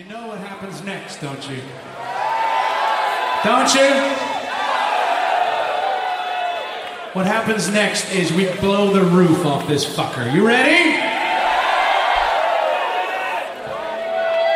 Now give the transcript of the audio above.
You know what happens next, don't you? Don't you? What happens next is we blow the roof off this fucker. You ready?